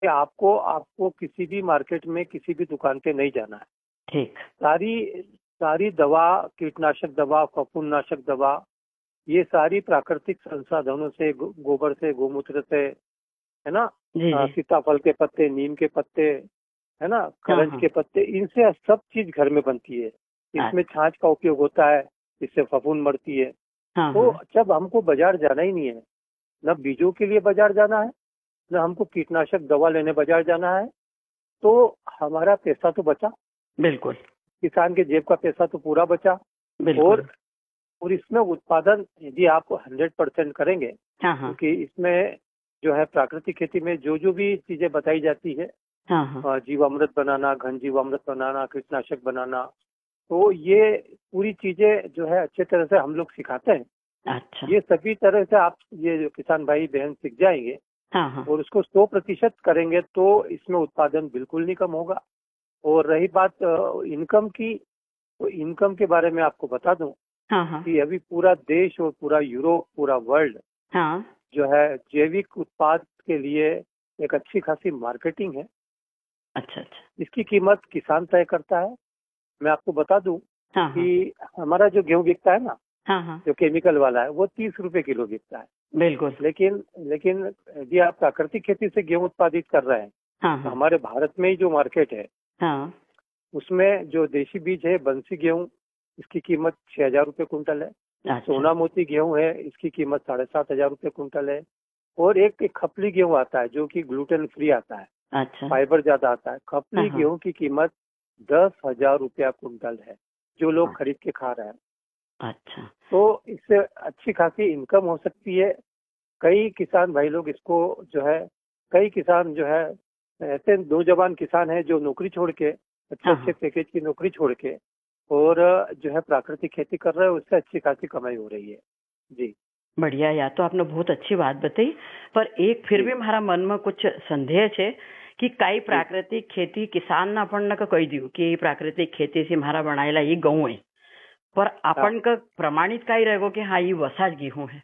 कि आपको आपको किसी भी मार्केट में किसी भी दुकान पे नहीं जाना है। ठीक। सारी सारी दवा, कीटनाशक दवा, फफूंदनाशक दवा, ये सारी प्राकृतिक संसाधनों से, गोबर से, गोमूत्र से, है ना, जी जी। सीताफल के पत्ते, नीम के पत्ते, है ना, हाँ करंज हाँ। के पत्ते, इनसे सब चीज घर में बनती है। इसमें अच्छा। छाछ का उपयोग होता है, इससे फफूंद मरती है। हाँ तो हाँ। जब हमको बाजार जाना ही नहीं है, न बीजों के लिए बाजार जाना है, न हमको कीटनाशक दवा लेने बाजार जाना है, तो हमारा पैसा तो बचा, बिल्कुल किसान के जेब का पैसा तो पूरा बचा। और बिल्कुल। और इसमें उत्पादन यदि आप 100% करेंगे, हाँ हाँ। क्योंकि इसमें जो है प्राकृतिक खेती में जो जो भी चीजें बताई जाती है, हाँ हाँ। जीवामृत बनाना, घन जीवामृत बनाना, कीटनाशक बनाना, तो ये पूरी चीजें जो है अच्छे तरह से हम लोग सिखाते हैं। अच्छा। ये सभी तरह से आप ये जो किसान भाई बहन सीख जाएंगे हाँ हाँ। और उसको 100% करेंगे तो इसमें उत्पादन बिल्कुल नहीं कम होगा। और रही बात इनकम की, तो इनकम के बारे में आपको बता दूं हाँ हाँ। कि अभी पूरा देश और पूरा यूरोप, पूरा वर्ल्ड हाँ। जो है जैविक उत्पाद के लिए एक अच्छी खासी मार्केटिंग है। अच्छा अच्छा। इसकी कीमत किसान तय करता है। मैं आपको बता दूं हाँ हाँ। कि हमारा जो गेहूं बिकता है ना, हाँ हाँ। जो केमिकल वाला है, वो 30 रुपए किलो बिकता है। बिल्कुल। लेकिन लेकिन यदि आप प्राकृतिक खेती से गेहूं उत्पादित कर रहे हैं, हाँ तो हाँ। हमारे भारत में ही जो मार्केट है, हाँ। उसमें जो देशी बीज है बंसी गेहूं, इसकी कीमत 6,000 रुपये कुंटल है। अच्छा। सोना मोती गेहूं है, इसकी कीमत 7,500 रुपये कुंटल है। और एक खपली गेहूं आता है जो कि ग्लूटेन फ्री आता है, अच्छा। फाइबर ज्यादा आता है। हाँ खपली हाँ। गेहूं की कीमत 10,000 रुपया कुंटल है, जो लोग हाँ। खरीद के खा रहे हैं। अच्छा। तो इससे अच्छी खासी इनकम हो सकती है। कई किसान भाई लोग इसको जो है, कई किसान जो है, ऐसे नौजवान किसान हैं जो नौकरी छोड़ के, अच्छे हाँ अच्छे हाँ। पैकेज की नौकरी छोड़ के, और जो है प्राकृतिक खेती कर रहे हैं, उससे अच्छी खासी कमाई हो रही है। जी बढ़िया, या तो आपने बहुत अच्छी बात बताई, पर एक फिर जी भी मारा मन में कुछ संदेह है कि कई जी प्राकृतिक खेती किसान ना अपन का कही दियो कि प्राकृतिक खेती से मारा बनाएला ये गेहूं है, पर हाँ, अपन का प्रमाणित का ही रहेगो कि हाँ ये वसाज गेहूं है।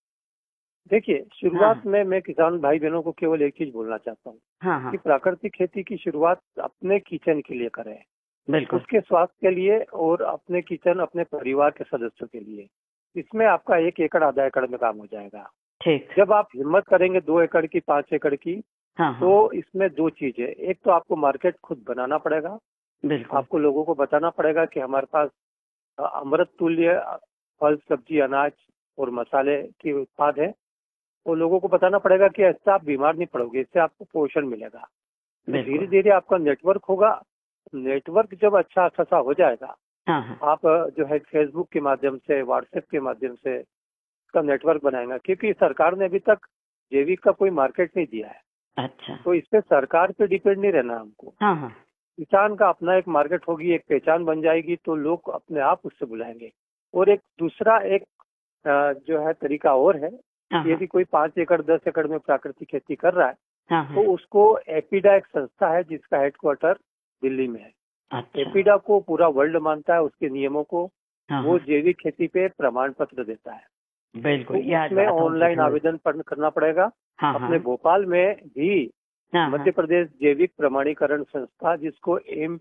देखिए, हाँ शुरुआत में मैं किसान भाई बहनों को केवल एक चीज बोलना चाहता हूँ हाँ। कि हाँ। प्राकृतिक खेती की शुरुआत अपने किचन के लिए करें, बिल्कुल। उसके स्वास्थ्य के लिए, और अपने किचन, अपने परिवार के सदस्यों के लिए। इसमें आपका 1 एकड़, आधा एकड़ में काम हो जाएगा। ठीक। जब आप हिम्मत करेंगे 2 एकड़ की, 5 एकड़ की, हाँ हाँ। तो इसमें दो चीजें, एक तो आपको मार्केट खुद बनाना पड़ेगा। बिल्कुल। आपको लोगों को बताना पड़ेगा कि हमारे पास अमृत तुल्य फल, सब्जी, अनाज और मसाले के उत्पाद है। और लोगों को बताना पड़ेगा कि इससे आप बीमार नहीं पड़ोगे, इससे आपको पोषण मिलेगा। तो धीरे बिल्कुल। धीरे आपका नेटवर्क होगा। नेटवर्क जब अच्छा खासा हो जाएगा, हाँ हाँ। आप जो है फेसबुक के माध्यम से, व्हाट्सएप के माध्यम से इसका नेटवर्क बनाएगा, क्योंकि सरकार ने अभी तक जैविक का कोई मार्केट नहीं दिया है। अच्छा। तो इस पे सरकार पे डिपेंड नहीं रहना हमको। हाँ हाँ। किसान का अपना एक मार्केट होगी, एक पहचान बन जाएगी, तो लोग अपने आप उससे बुलाएंगे। और एक दूसरा एक जो है तरीका और है हाँ कि हाँ। यदि कोई 5 एकड़, 10 एकड़ में प्राकृतिक खेती कर रहा है, हाँ हाँ। तो उसको एपीडा, एक संस्था है जिसका हेडक्वार्टर दिल्ली में है। अच्छा। एपीडा को पूरा वर्ल्ड मानता है, उसके नियमों को। हाँ वो हाँ। जैविक खेती पे प्रमाण पत्र देता है। बिल्कुल, तो याद उसमें बात हो ऑनलाइन बहुत। आवेदन करना पड़ेगा। हाँ हाँ। अपने भोपाल में भी हाँ हाँ। मध्य प्रदेश जैविक प्रमाणीकरण संस्था, जिसको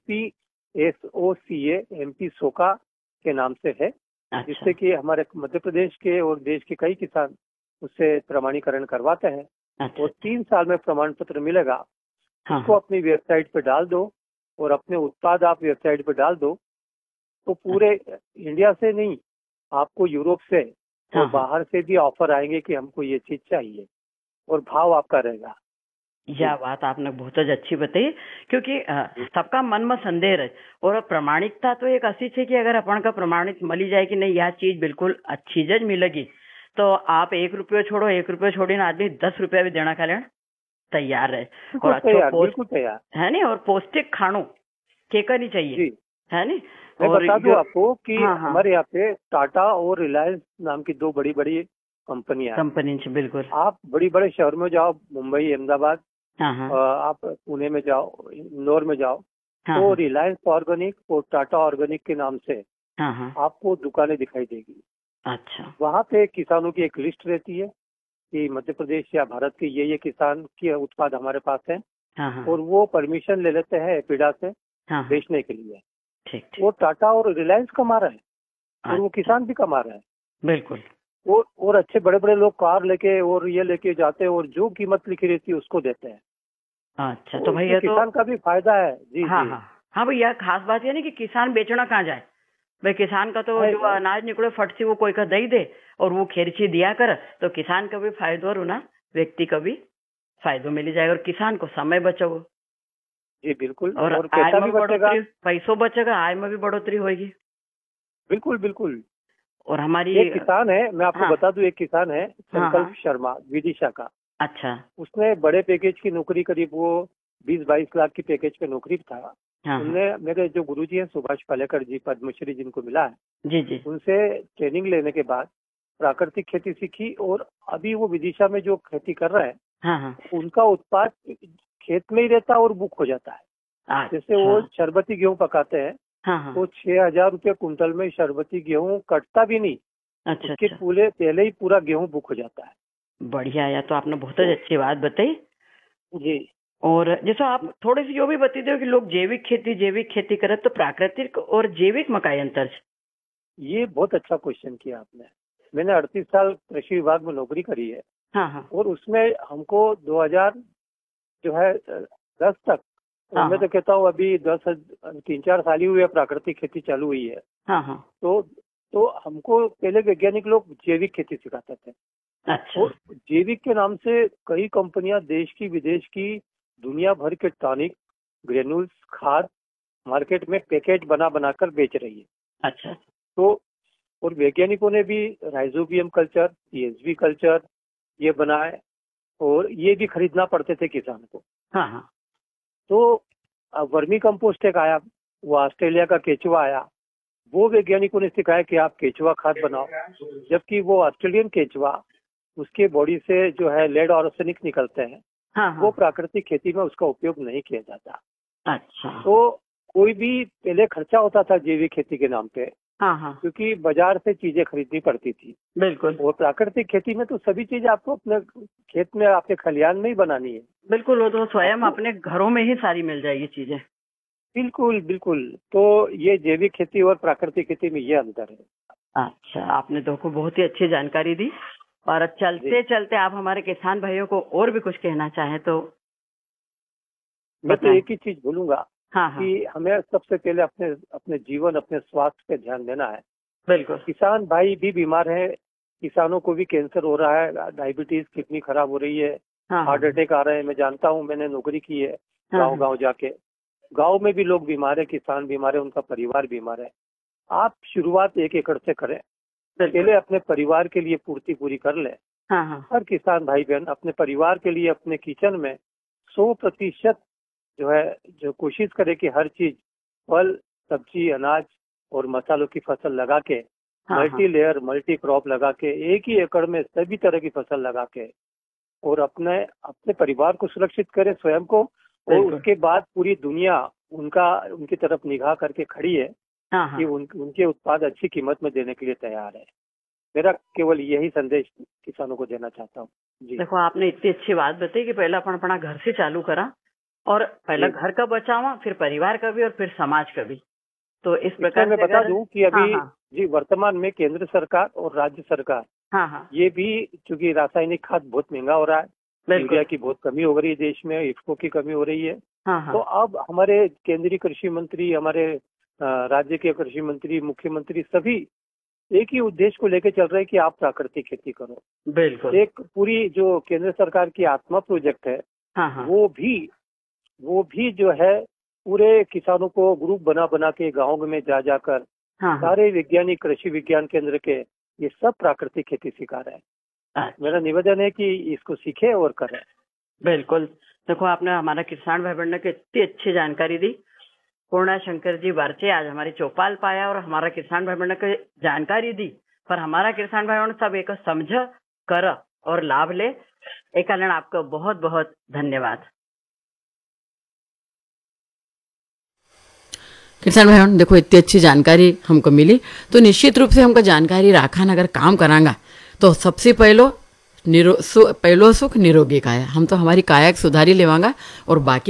MPSOCA, MP सोका के नाम से है, अच्छा। जिससे कि हमारे मध्य प्रदेश के और देश के कई किसान उससे प्रमाणीकरण करवाते हैं। अच्छा। और 3 साल में प्रमाण पत्र मिलेगा। हाँ उसको हाँ। अपनी वेबसाइट पे डाल दो, और अपने उत्पाद आप वेबसाइट पे डाल दो, तो पूरे इंडिया से नहीं, आपको यूरोप से और हाँ हाँ। बाहर से भी ऑफर आएंगे कि हमको ये चीज चाहिए, और भाव आपका रहेगा। यह जी बात आपने बहुत ही अच्छी बताई, क्योंकि जी सबका मन में संदेह है। और प्रामाणिकता तो एक ऐसी है कि अगर अपन का प्रमाणित मिली जाए कि नहीं यह चीज बिल्कुल अच्छी चीज मिलेगी, तो आप 1 रुपये छोड़ो, 1 रुपये छोड़ी ना, आदमी 10 रुपया भी देना का लेना तैयार है। और बिल्कुल अच्छो तैयार, पोस्ट बिल्कुल तैयार। है नहीं, और पौष्टिक खानो केका नहीं चाहिए, जी, है नहीं। मैं और बता दूं आपको कि हाँ हाँ। हमारे यहाँ पे टाटा और रिलायंस नाम की दो बड़ी बड़ी कंपनियां हैं। कंपनी से बिल्कुल। आप बड़ी बड़े शहर में जाओ, मुंबई, अहमदाबाद, हाँ हाँ। आप पुणे में जाओ, इंदौर में जाओ, हाँ तो हाँ। रिलायंस ऑर्गेनिक और टाटा ऑर्गेनिक के नाम से हाँ हाँ। आपको दुकानें दिखाई देगी। अच्छा। वहाँ पे किसानों की एक लिस्ट रहती है कि मध्य प्रदेश या भारत के ये किसान के उत्पाद हमारे पास हैं। हाँ हाँ और वो परमिशन ले लेते हैं एपिडा से हाँ, बेचने के लिए। ठीक ठीक। वो टाटा और रिलायंस कमा रहा है और वो अच्छा, किसान भी कमा रहा है। बिल्कुल। वो और अच्छे बड़े बड़े लोग कार लेके और ये लेके जाते हैं और जो कीमत लिखी रहती है उसको देते हैं। अच्छा, तो तो इसमें भैया तो किसान का भी फायदा है। जी हाँ जी। हाँ हाँ भैया, खास बात ये नहीं कि किसान बेचना कहाँ जाए भाई, किसान का तो जो है, अनाज निकले फट से वो कोई का दई दे और वो खेरची दिया कर, तो किसान का भी फायदो और ना व्यक्ति का भी फायदो मिल जाएगा, और किसान को समय बचेगा जी बिल्कुल, और और आय पैसा में भी भी बचेगा। बढ़ोतरी, पैसों बचेगा, आय में भी बढ़ोतरी होगी। बिल्कुल बिल्कुल। और हमारी एक किसान है, मैं आपको हाँ बता दूं, एक किसान है हाँ संकल्प हाँ, शर्मा विदिशा का। अच्छा, उसने बड़े पैकेज की नौकरी, करीब वो 20-22 लाख की पैकेज पे नौकरी था। हाँ हाँ, उनने, मेरे जो गुरुजी हैं सुभाष पालेकर जी, पद्मश्री जिनको मिला है, जी जी, उनसे ट्रेनिंग लेने के बाद प्राकृतिक खेती सीखी और अभी वो विदिशा में जो खेती कर रहे हैं हाँ हाँ, उनका उत्पाद खेत में ही रहता है और बुक हो जाता है। जैसे अच्छा, वो शरबती गेहूं पकाते हैं हाँ हाँ, तो 6,000 रुपये कुंटल में शरबती गेहूं कटता भी नहीं, अच्छा उसके अच्छा, पूरे पहले ही पूरा गेहूं बुक हो जाता है। बढ़िया, या तो आपने बहुत तो अच्छी बात बताई। जी और जैसा आप थोड़ी सी यो भी बता दो कि लोग जैविक खेती करे तो प्राकृतिक और जैविक में का अंतर है? ये बहुत अच्छा क्वेश्चन किया आपने। मैंने 38 साल कृषि विभाग में नौकरी करी है हाँ हाँ और उसमें हमको 2000 जो है 10 तक, और हाँ मैं हाँ तो कहता हूँ अभी 3-4 साल ही हुए प्राकृतिक खेती चालू हुई है। हाँ हाँ, तो हमको पहले वैज्ञानिक लोग जैविक खेती सिखाते थे अच्छा, और जैविक के नाम से कई कंपनियां देश की विदेश की दुनिया भर के टॉनिक, ग्रेनुल्स, खाद मार्केट में पैकेट बना बनाकर बेच रही है। अच्छा, तो और वैज्ञानिकों ने भी राइजोबियम कल्चर, सीएसवी कल्चर ये बनाए और ये भी खरीदना पड़ते थे किसान को। हाँ हाँ, तो वर्मी कंपोस्ट एक आया, वो ऑस्ट्रेलिया का केचुआ आया, वो वैज्ञानिकों ने सिखाया कि आप केचुआ खाद बनाओ, जबकि वो ऑस्ट्रेलियन केचुआ, उसके बॉडी से जो है लेड और आर्सेनिक निकलते हैं, हाँ वो हाँ, प्राकृतिक खेती में उसका उपयोग नहीं किया जाता। अच्छा, तो कोई भी पहले खर्चा होता था जैविक खेती के नाम पे, हाँ हाँ, क्योंकि बाजार से चीजें खरीदनी पड़ती थी। बिल्कुल और प्राकृतिक खेती में तो सभी चीज आपको अपने खेत में, आपके खलिहान में ही बनानी है बिल्कुल, वो तो स्वयं आपको। अपने घरों में ही सारी मिल जाएगी चीजें। बिल्कुल बिल्कुल। तो ये जैविक खेती और प्राकृतिक खेती में ये अंतर है। अच्छा, आपने तो को बहुत ही अच्छी जानकारी दी। और जी, चलते चलते आप हमारे किसान भाइयों को और भी कुछ कहना चाहें तो मैं तो बताएं। एक ही चीज बोलूंगा हाँ हाँ, कि हमें सबसे पहले अपने अपने जीवन, अपने स्वास्थ्य पे ध्यान देना है। बिल्कुल, किसान भाई भी बीमार है, किसानों को भी कैंसर हो रहा है, डायबिटीज, किडनी खराब हो रही है, हाँ हार्ट हाँ अटैक आ रहे हैं। मैं जानता हूँ, मैंने नौकरी की है हाँ गांव हाँ, गांव जाके। गांव में भी लोग बीमार है, किसान बीमार है, उनका परिवार बीमार है। आप शुरुआत 1 एकड़ से करें, बिल्कुल, पहले अपने परिवार के लिए पूर्ति पूरी कर ले। हाँ हाँ, हर किसान भाई बहन अपने परिवार के लिए अपने किचन में 100% जो है, जो कोशिश करे कि हर चीज, फल, सब्जी, अनाज और मसालों की फसल लगा के, हाँ हाँ, मल्टी लेयर, मल्टी क्रॉप लगा के, एक ही एकड़ में सभी तरह की फसल लगा के, और अपने अपने परिवार को सुरक्षित करे, स्वयं को, और बिल्कुल, उसके बाद पूरी दुनिया उनकी तरफ निगाह करके खड़ी है हाँ कि हाँ। उनके उत्पाद अच्छी कीमत में देने के लिए तैयार है। मेरा केवल यही संदेश किसानों को देना चाहता हूँ। जी देखो, आपने इतनी अच्छी बात बताई कि पहला अपन अपना घर से चालू करा, और पहला जी। घर का बचावा, फिर परिवार का भी, और फिर समाज का भी। तो इस इसमें प्रकार मैं से बता अगर दूं कि हाँ अभी हाँ जी वर्तमान में केंद्र सरकार और राज्य सरकार हाँ हाँ, ये भी, चूंकि रासायनिक खाद बहुत महंगा हो रहा है, बिल्कुल, यूरिया की बहुत कमी हो रही है देश में, इफ्को की कमी हो रही है। हाँ तो हाँ, अब हमारे केंद्रीय कृषि मंत्री, हमारे राज्य के कृषि मंत्री, मुख्यमंत्री सभी एक ही उद्देश्य को लेकर चल रहे हैं कि आप प्राकृतिक खेती करो। बिल्कुल, एक पूरी जो केंद्र सरकार की आत्मा प्रोजेक्ट है, हाँ हाँ, वो भी जो है पूरे किसानों को ग्रुप बना बना के गाँव में जा जाकर हाँ हाँ, सारे वैज्ञानिक कृषि विज्ञान केंद्र के ये सब प्राकृतिक खेती सिखा रहे हैं। अच्छा, मेरा निवेदन है कि इसको सीखे और करें। बिल्कुल। देखो, आपने हमारा किसान भाई बहन को इतनी अच्छी जानकारी दी। पूर्णा शंकर जी बारचे आज हमारी चौपाल पाया और हमारा किसान भाई बहन को जानकारी दी, पर हमारा किसान भाई बहन सब एक समझ कर और लाभ ले। एक कारण आपका बहुत बहुत धन्यवाद। किसान भाई देखो, इतनी अच्छी जानकारी हमको मिली, तो निश्चित रूप से हमको जानकारी राखा अगर काम करांगा तो सबसे पहलो पहलो सुख निरोगी काया। हम तो हमारी काया सुधारी लेवांगा और बाकी